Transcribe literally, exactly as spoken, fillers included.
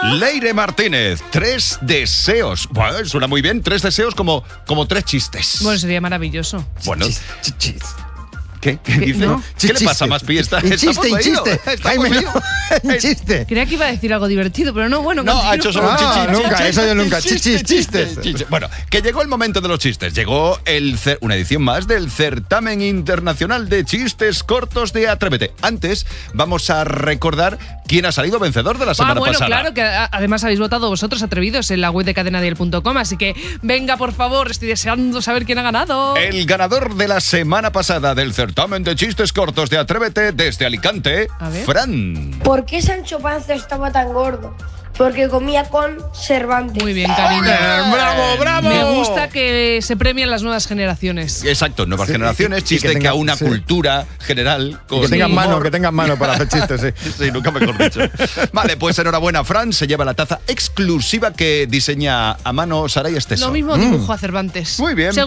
Leire Martínez, tres deseos. Bueno, suena muy bien, tres deseos como, como tres chistes. Bueno, sería maravilloso. Bueno, Chis, chis, chis. ¿qué? ¿Qué dice? ¿No? ¿Qué le pasa más, Pi? Está, Un chiste, está un poseído. chiste. Está Jaime, poseído. no, un chiste. Creía que iba a decir algo divertido, pero no, bueno. No, continúa. ha hecho solo un Ah, chichi. nunca, chichi, eso yo nunca. chichi, Chichis, chichi, chistes. chichi. Bueno, que llegó el momento de los chistes. Llegó el cer- una edición más del Certamen Internacional de Chistes Cortos de Atrévete. Antes, vamos a recordar quién ha salido vencedor de la semana Ah, bueno, pasada. claro, que a- además habéis votado vosotros atrevidos en la web de cadena dial punto com, así que venga, por favor, estoy deseando saber quién ha ganado. El ganador de la semana pasada del Certamen de Chistes Cortos de Atrévete desde Alicante, A ver. Fran. ¿Por qué Sancho Panza estaba tan gordo? Porque comía con Cervantes. Muy bien, cariño. ¡Bravo, bravo! Me gusta que se premien las nuevas generaciones. Exacto, nuevas Sí, generaciones, y- y que chiste que, tenga- a una sí. cultura general. Con Que tengan humor. mano, que tengan mano para hacer chistes, sí. Sí, nunca mejor dicho. Vale, pues enhorabuena, Fran. Se lleva la taza exclusiva que diseña a mano Saray Esteso. Lo mismo dibujo a Cervantes. Muy bien.